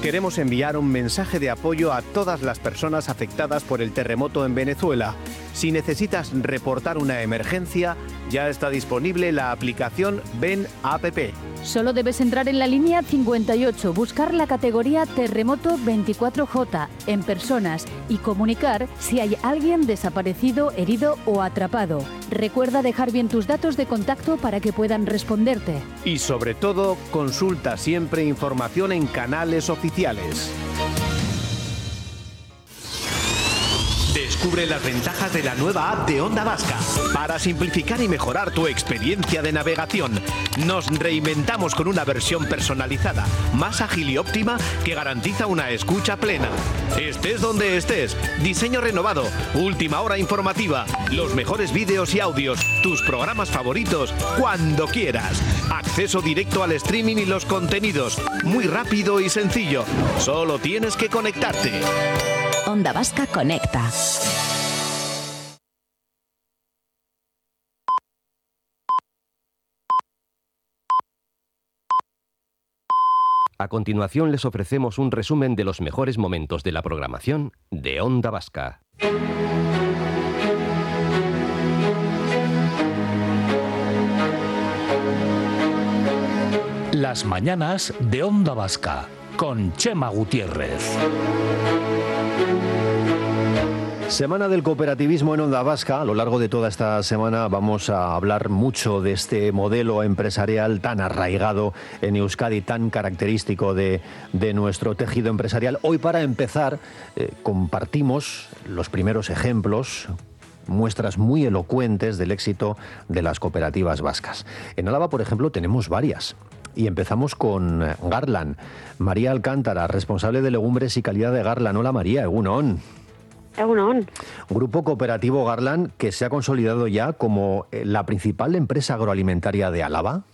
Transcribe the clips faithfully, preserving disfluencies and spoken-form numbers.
Queremos enviar un mensaje de apoyo a todas las personas afectadas por el terremoto en Venezuela. Si necesitas reportar una emergencia, ya está disponible la aplicación Ven App. Solo debes entrar en la línea cincuenta y ocho, buscar la categoría Terremoto veinticuatro J en personas y comunicar si hay alguien desaparecido, herido o atrapado. Recuerda dejar bien tus datos de contacto para que puedan responderte. Y sobre todo, consulta siempre información en canales oficiales. Descubre las ventajas de la nueva app de Onda Vasca. Para simplificar y mejorar tu experiencia de navegación, nos reinventamos con una versión personalizada, más ágil y óptima que garantiza una escucha plena. Estés donde estés, diseño renovado, última hora informativa, los mejores vídeos y audios, tus programas favoritos, cuando quieras. Acceso directo al streaming y los contenidos, muy rápido y sencillo. Solo tienes que conectarte. Onda Vasca conecta. A continuación les ofrecemos un resumen de los mejores momentos de la programación de Onda Vasca. Las mañanas de Onda Vasca con Chema Gutiérrez. Semana del cooperativismo en Onda Vasca. A lo largo de toda esta semana vamos a hablar mucho de este modelo empresarial tan arraigado en Euskadi, tan característico de, de nuestro tejido empresarial. Hoy, para empezar, eh, compartimos los primeros ejemplos, muestras muy elocuentes del éxito de las cooperativas vascas. En Álava, por ejemplo, tenemos varias. Y empezamos con Garland. María Alcántara, responsable de legumbres y calidad de Garland. Hola María, egunon. Egunon. Grupo Cooperativo Garland, que se ha consolidado ya como la principal empresa agroalimentaria de Álava.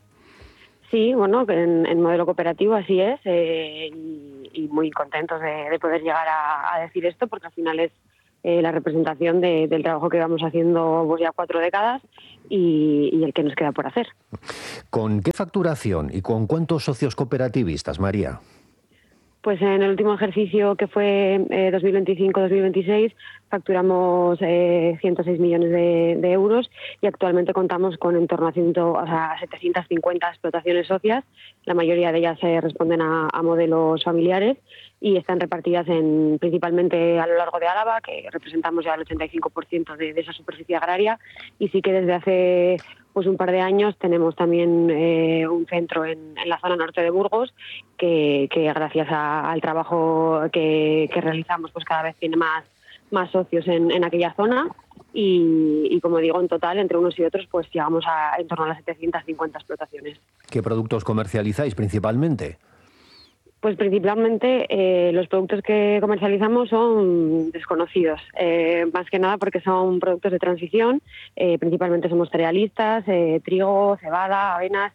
Sí, bueno, en, en modelo cooperativo así es, eh, y, y muy contentos de, de poder llegar a, a decir esto, porque al final es eh, la representación de, del trabajo que vamos haciendo pues, ya cuatro décadas y, y el que nos queda por hacer. ¿Con qué facturación y con cuántos socios cooperativistas, María? Pues en el último ejercicio, que fue eh, dos mil veinticinco dos mil veintiséis, facturamos eh, ciento seis millones de, de euros y actualmente contamos con en torno a, cien, o sea, setecientas cincuenta explotaciones socias. La mayoría de ellas eh, responden a, a modelos familiares y están repartidas en, principalmente a lo largo de Álava, que representamos ya el ochenta y cinco por ciento de, de esa superficie agraria, y sí que desde hace pues un par de años tenemos también eh, un centro en, en la zona norte de Burgos que, que gracias a, al trabajo que, que realizamos pues cada vez tiene más, más socios en, en aquella zona y, y como digo, en total entre unos y otros pues llegamos a en torno a las setecientas cincuenta explotaciones. ¿Qué productos comercializáis principalmente? Pues principalmente eh, los productos que comercializamos son desconocidos, eh, más que nada porque son productos de transición, eh, principalmente somos cerealistas, eh, trigo, cebada, avenas,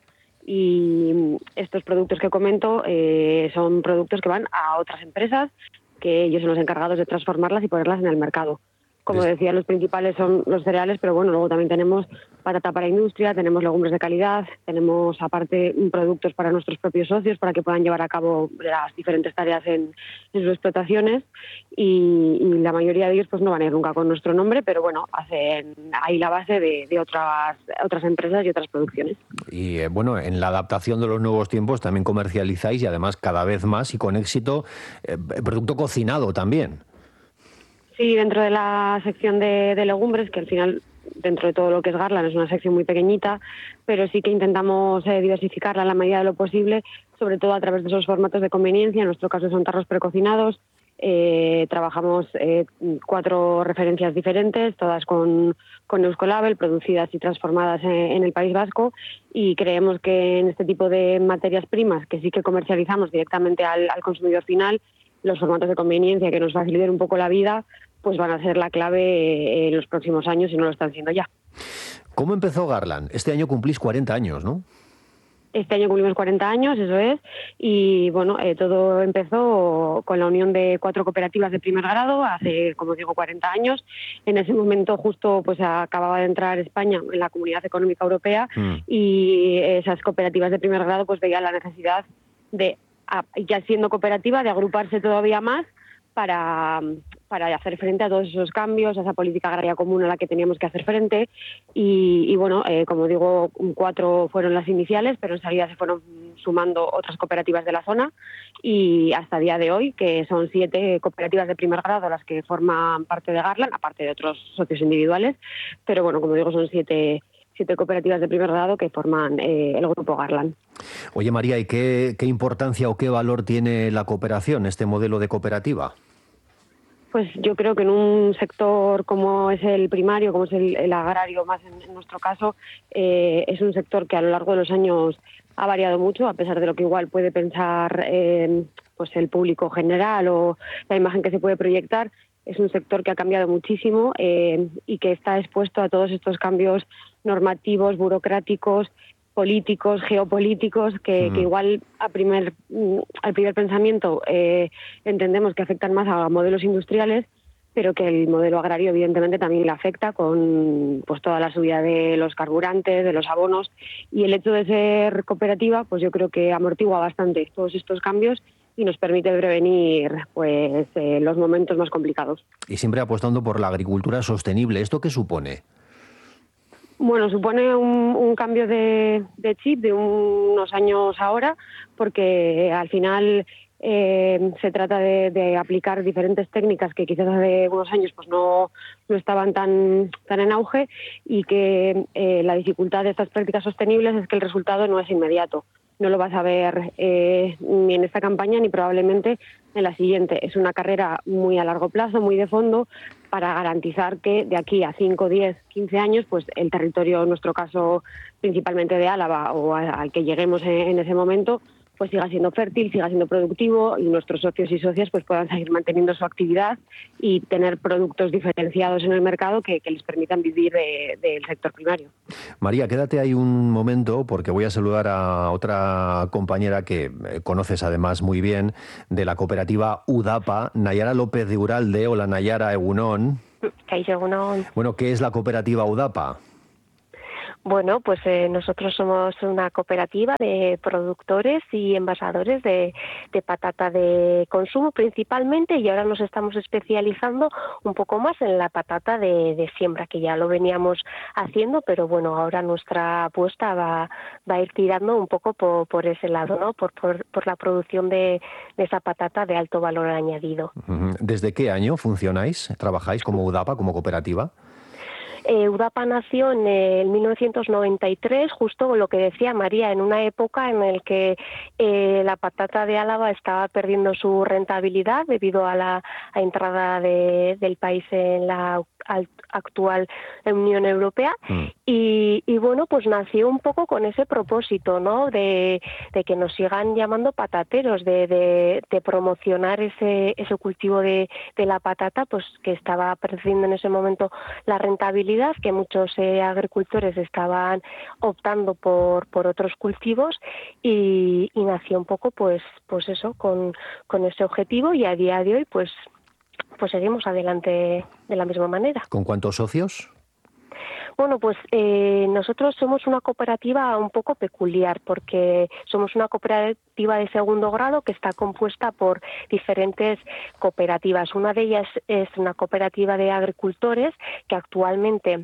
y estos productos que comento eh, son productos que van a otras empresas que ellos son los encargados de transformarlas y ponerlas en el mercado. Como decía, los principales son los cereales, pero bueno, luego también tenemos patata para industria, tenemos legumbres de calidad, tenemos aparte productos para nuestros propios socios para que puedan llevar a cabo las diferentes tareas en, en sus explotaciones y, y la mayoría de ellos pues no van a ir nunca con nuestro nombre, pero bueno, hacen ahí la base de, de otras, otras empresas y otras producciones. Y eh, bueno, en la adaptación de los nuevos tiempos también comercializáis y además cada vez más y con éxito eh, producto cocinado también. Sí, dentro de la sección de, de legumbres, que al final, dentro de todo lo que es Garland, es una sección muy pequeñita, pero sí que intentamos eh, diversificarla en la medida de lo posible, sobre todo a través de esos formatos de conveniencia. En nuestro caso son tarros precocinados. Eh, trabajamos eh, cuatro referencias diferentes, todas con, con Euskolabel, producidas y transformadas en, en el País Vasco, y creemos que en este tipo de materias primas, que sí que comercializamos directamente al, al consumidor final, los formatos de conveniencia que nos faciliten un poco la vida, pues van a ser la clave en los próximos años y no lo están siendo ya. ¿Cómo empezó Garland? Este año cumplís cuarenta años, ¿no? Este año cumplimos cuarenta años, eso es, y bueno, eh, todo empezó con la unión de cuatro cooperativas de primer grado hace, como digo, cuarenta años. En ese momento justo pues acababa de entrar España en la Comunidad Económica Europea mm. y esas cooperativas de primer grado pues veían la necesidad de ya siendo cooperativa, de agruparse todavía más para, para hacer frente a todos esos cambios, a esa política agraria común a la que teníamos que hacer frente. Y, y bueno, eh, como digo, cuatro fueron las iniciales, pero enseguida se fueron sumando otras cooperativas de la zona y hasta el día de hoy, que son siete cooperativas de primer grado las que forman parte de Garland, aparte de otros socios individuales, pero bueno, como digo, son siete siete cooperativas de primer grado que forman eh, el grupo Garland. Oye, María, ¿y qué, qué importancia o qué valor tiene la cooperación, este modelo de cooperativa? Pues yo creo que en un sector como es el primario, como es el, el agrario más en, en nuestro caso, eh, es un sector que a lo largo de los años ha variado mucho, a pesar de lo que igual puede pensar eh, pues el público general o la imagen que se puede proyectar. Es un sector que ha cambiado muchísimo eh, y que está expuesto a todos estos cambios normativos, burocráticos, políticos, geopolíticos, que, mm. que igual a primer, al primer pensamiento eh, entendemos que afectan más a modelos industriales, pero que el modelo agrario evidentemente también le afecta con pues toda la subida de los carburantes, de los abonos, y el hecho de ser cooperativa, pues yo creo que amortigua bastante todos estos cambios y nos permite prevenir pues eh, los momentos más complicados. Y siempre apostando por la agricultura sostenible. ¿Esto qué supone? Bueno, supone un, un cambio de, de chip de un, unos años ahora, porque al final eh, se trata de, de aplicar diferentes técnicas que quizás hace unos años pues no, no estaban tan, tan en auge, y que eh, la dificultad de estas prácticas sostenibles es que el resultado no es inmediato. No lo vas a ver eh, ni en esta campaña ni probablemente en la siguiente. Es una carrera muy a largo plazo, muy de fondo, para garantizar que de aquí a cinco, diez, quince años, pues el territorio, en nuestro caso principalmente de Álava, o al que lleguemos en, en ese momento, pues siga siendo fértil, siga siendo productivo, y nuestros socios y socias pues puedan seguir manteniendo su actividad y tener productos diferenciados en el mercado que, que les permitan vivir de, del sector primario. María, quédate ahí un momento, porque voy a saludar a otra compañera que conoces además muy bien, de la cooperativa UDAPA, Nayara López de Uralde. Hola, Nayara, egunon. Egunon. Bueno, ¿qué es la cooperativa UDAPA? Bueno, pues eh, nosotros somos una cooperativa de productores y envasadores de, de patata de consumo principalmente, y ahora nos estamos especializando un poco más en la patata de, de siembra, que ya lo veníamos haciendo, pero bueno, ahora nuestra apuesta va, va a ir tirando un poco por, por ese lado, ¿no? Por, por, por la producción de, de esa patata de alto valor añadido. ¿Desde qué año funcionáis? ¿Trabajáis como UDAPA, como cooperativa? Eh, UDAPA nació en el mil novecientos noventa y tres, justo lo que decía María, en una época en la que eh, la patata de Álava estaba perdiendo su rentabilidad debido a la a entrada de, del país en la actual Unión Europea. Mm. y, y bueno, pues nació un poco con ese propósito, ¿no? De, de que nos sigan llamando patateros, de, de, de promocionar ese, ese cultivo de, de la patata, pues que estaba perdiendo en ese momento la rentabilidad, que muchos eh, agricultores estaban optando por, por otros cultivos, y, y nació un poco pues, pues eso, con, con ese objetivo, y a día de hoy pues pues seguimos adelante de la misma manera. ¿Con cuántos socios? Bueno, pues eh, nosotros somos una cooperativa un poco peculiar, porque somos una cooperativa de segundo grado que está compuesta por diferentes cooperativas. Una de ellas es una cooperativa de agricultores que actualmente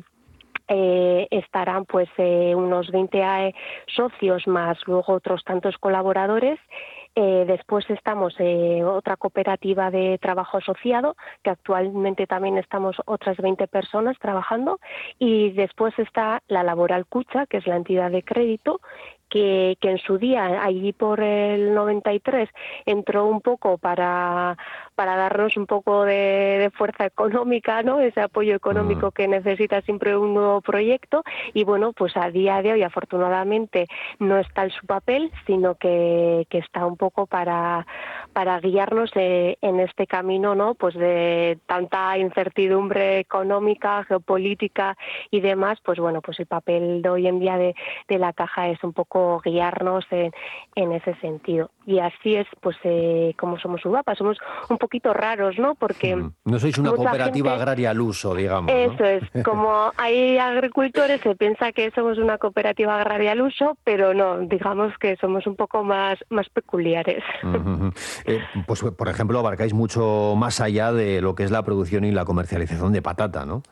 Eh, estarán pues eh, unos veinte socios más luego otros tantos colaboradores. Eh, después estamos eh, otra cooperativa de trabajo asociado, que actualmente también estamos otras veinte personas trabajando, y después está la Laboral Cucha, que es la entidad de crédito, que, que en su día, allí por el noventa y tres, entró un poco para, para darnos un poco de, de fuerza económica, ¿no? Ese apoyo económico que necesita siempre un nuevo proyecto, y bueno, pues a día de hoy afortunadamente no está en su papel, sino que, que está un poco para, para guiarnos eh, en este camino, ¿no? Pues de tanta incertidumbre económica, geopolítica y demás, pues bueno, pues el papel de hoy en día de, de la caja es un poco guiarnos en, en ese sentido. Y así es, pues, eh, como somos Udapa, somos un poquito raros, ¿no? Porque Mm. No sois una cooperativa gente, agraria al uso, digamos, ¿no? Eso es, como hay agricultores, se piensa que somos una cooperativa agraria al uso, pero no, digamos que somos un poco más, más peculiares. Uh-huh. eh, pues, por ejemplo, abarcáis mucho más allá de lo que es la producción y la comercialización de patata, ¿no?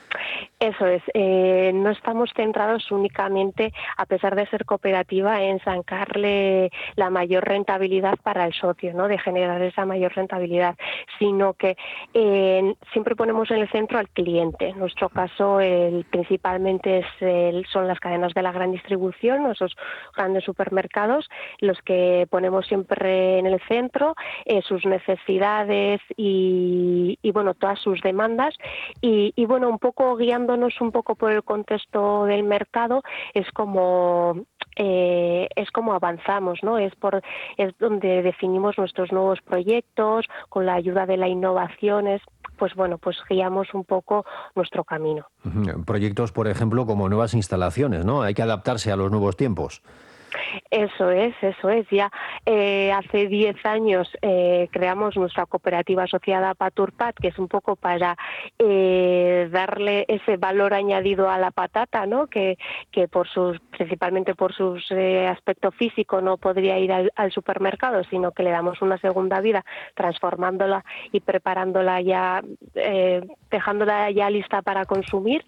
Eso es, eh, no estamos centrados únicamente, a pesar de ser cooperativa, en sacarle la mayor rentabilidad para el socio, ¿no? De generar esa mayor rentabilidad, sino que eh, siempre ponemos en el centro al cliente. En nuestro caso, el, principalmente es el, son las cadenas de la gran distribución, esos grandes supermercados, los que ponemos siempre en el centro, eh, sus necesidades y, y, bueno, todas sus demandas y, y bueno, un poco guiándonos un poco por el contexto del mercado, es como eh, es como avanzamos, ¿no? Es por es donde definimos nuestros nuevos proyectos con la ayuda de la innovación, es, pues bueno, pues guiamos un poco nuestro camino. Uh-huh. Proyectos, por ejemplo, como nuevas instalaciones, ¿no? Hay que adaptarse a los nuevos tiempos. Eso es, eso es. Ya eh, hace diez años eh, creamos nuestra cooperativa asociada Paturpat, que es un poco para eh, darle ese valor añadido a la patata, ¿no? Que, que por sus, principalmente por su eh, aspecto físico no podría ir al, al supermercado, sino que le damos una segunda vida transformándola y preparándola ya, eh, dejándola ya lista para consumir.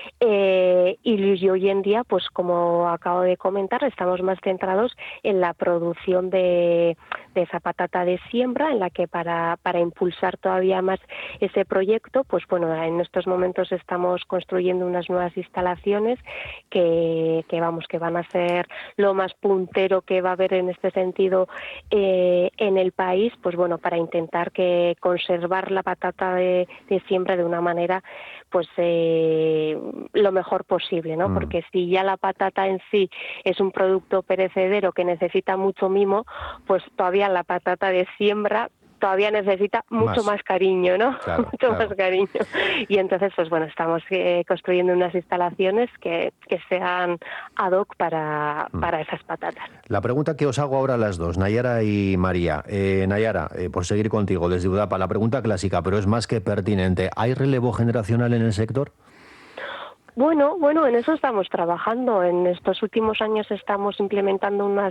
Eh, y, y hoy en día, pues como acabo de comentar, estamos más centrados en la producción de, de esa patata de siembra, en la que para, para impulsar todavía más ese proyecto, pues bueno, en estos momentos estamos construyendo unas nuevas instalaciones que, que vamos, que van a ser lo más puntero que va a haber en este sentido eh, en el país, pues bueno, para intentar que conservar la patata de, de siembra de una manera pues eh, lo mejor posible, ¿no? Mm. Porque si ya la patata en sí es un producto perecedero que necesita mucho mimo, pues todavía la patata de siembra todavía necesita mucho más, más cariño, ¿no? Claro, mucho claro. más cariño. Y entonces, pues bueno, estamos eh, construyendo unas instalaciones que, que sean ad hoc para, mm. para esas patatas. La pregunta que os hago ahora a las dos, Nayara y María. Eh, Nayara, eh, por seguir contigo desde Udapa, la pregunta clásica, pero es más que pertinente. ¿Hay relevo generacional en el sector? Bueno, bueno, en eso estamos trabajando. En estos últimos años estamos implementando unas